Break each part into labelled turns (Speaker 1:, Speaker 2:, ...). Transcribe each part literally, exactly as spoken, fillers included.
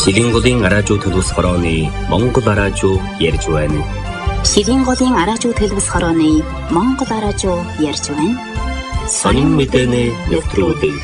Speaker 1: Шилийн голын араажуу төлөвс хорооны Монгол араажуу ярьж байна.
Speaker 2: Шилийн голын араажуу төлөвс хорооны Монгол араажуу ярьж байна.
Speaker 1: Сонин мэдэнэ нэвтрүүлэг.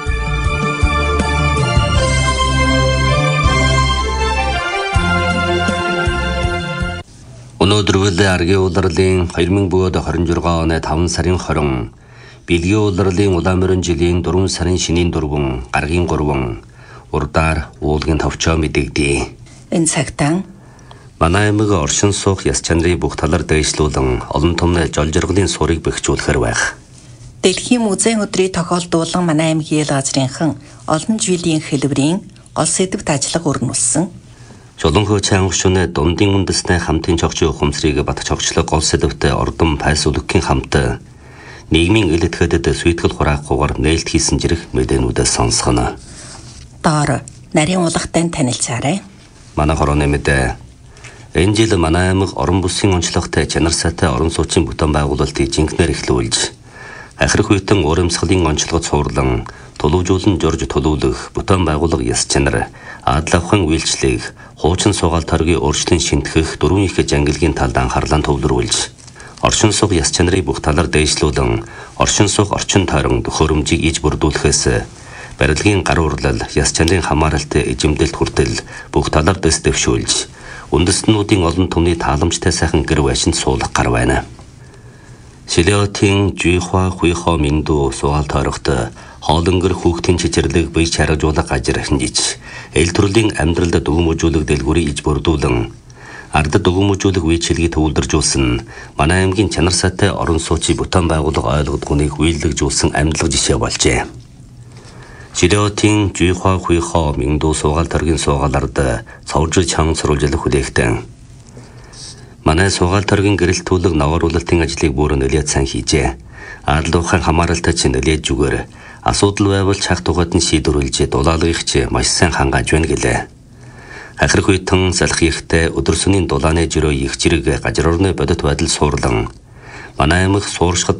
Speaker 1: Өнөөдөр үйл аргийн улирлын хоёр мың двадцать sáu оны таван сарын хорин Билгийн улирлын улаан жилийн дөрвөн сарын шинийн дөрвөн гаргийн гурван урдаар уулгийн товчоо мэдэгдээ.
Speaker 3: Энэ цагтаа
Speaker 1: манай аймаг оршин суух яс чанарын бүх талаар дэвшлүүлэн олон томны жол жаргалын суурийг бэхжүүлэхэр байх.
Speaker 3: Дэлхийн музейн өдрийг тохиолдуулан манай аймгийн ел газрынхан олон жилийн хэлбэрийн гол сэдвт ажиллага өрнүүлсэн.
Speaker 1: Жолонхоо чангушны дундын үндэсний хамтын чогчийн ухамсарыг батгах чогчлог гол сэдвтэ ордон пайсуулгын хамт нийгмийн ил итгэдэд сүйтгэл хураахгүйгээр нээлт хийсэн зэрэг мэдээнүүдээс сонсгоно.
Speaker 3: Доор нарийн улгатай танилцаарай.
Speaker 1: Манай хорооны мэдээ. Энэ жил манай аймаг орон бүсгийн онцлогтой чанар сайтай орон сууцын бүтээн байгуулалтыг жинхнээр эхлүүлж, ахирах үеийн урамсгалын онцлогод суурлан, тулгуурлан жорж төлөвлөх бүтээн байгууллага яс чанар, аадлавхан үйлчлэг, хуучин сугаалт хоргийн өөрчлөлт шинтгэх дөрвөн их ангилалын талд анхаарлаа төвлөрүүлж, оршин суух яс чанарыг бүх талаар дэвшлүүлэн, оршин суух орчин тойрон төхөөрөмжийг иж бүрдүүлэхээс барилгын гар урлал, яс чанарын хамааралтай эзэмдэлт хүртэл бүх талаар дэс дэвшүүлж, үндэстнүүдийн олон түмний тааламжтай сайхан гэр байшинд суулгах гар байна. Шилиотын Жуйхуа Хуйхо Минду сугаалт хорогт хоолонгөр хүүхдийн чичэрлэг бие чаргажуулах газар хинжиж, эл төрлийн амьдралд дүгмөжүүлэх дэлгүүрийг иж бүрдүүлэн, ардад дүгмөжүүлэх үйлчилгээ төвлөржүүлсэн манай аймгийн чанар сайтай орон сууцын бүтээн байгууллага ойлгодгоныг үйлдвэрлэжүүлсэн амьдлага жишээ болжээ. Шилиотын Жуйхуа Хуйхо Минду сугаалт хоргийн суугаалард цовж чанга сурвалжлах хүлээгтэн. Манай сугаалт хоргийн гэрэл төлөг ногооруулалтын ажлыг бүр нэлээд сайн хийжээ. Аадлуухайн хамааралтай чинь нэлээд жүгээр асуудал байвал чах тугад нь шийдвэрлэж дулаалгах чи маш сайн хангаж байна гэлээ. Ахирах үеийн салах ихтэй өдөр сүний дулааны жирөө их зэрэг газар орны бодит байдал суурлан манай аймаг сууршихад